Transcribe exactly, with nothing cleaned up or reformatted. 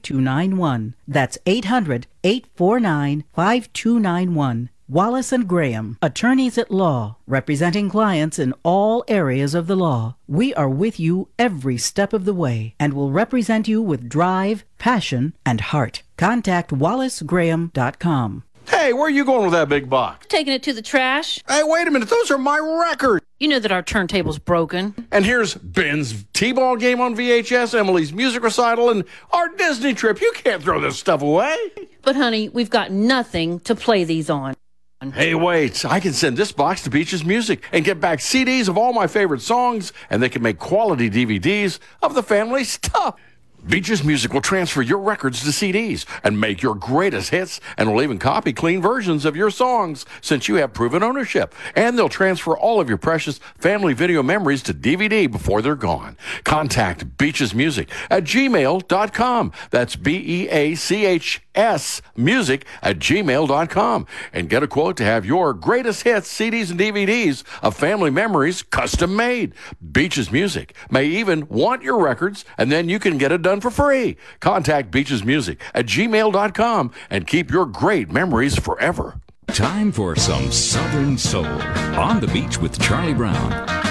two nine one. That's eight hundred, eight four nine, five two nine one. Wallace and Graham, attorneys at law, representing clients in all areas of the law. We are with you every step of the way and will represent you with drive, passion, and heart. Contact wallace graham dot com. Hey, where are you going with that big box? Taking it to the trash. Hey, wait a minute. Those are my records. You know that our turntable's broken. And here's Ben's T-ball game on V H S, Emily's music recital, and our Disney trip. You can't throw this stuff away. But, honey, we've got nothing to play these on. Hey, wait. I can send this box to Beaches Music and get back C Ds of all my favorite songs, and they can make quality D V Ds of the family stuff. Beaches Music will transfer your records to C Ds and make your greatest hits, and will even copy clean versions of your songs since you have proven ownership. And they'll transfer all of your precious family video memories to D V D before they're gone. Contact Beaches Music at gmail dot com. That's B E A C H S music at gmail dot com. And get a quote to have your greatest hits, C Ds, and D V Ds of family memories custom made. Beaches Music may even want your records, and then you can get it done for free. Contact Beaches Music at gmail dot com and keep your great memories forever. Time for some Southern Soul on the beach with Charlie Brown.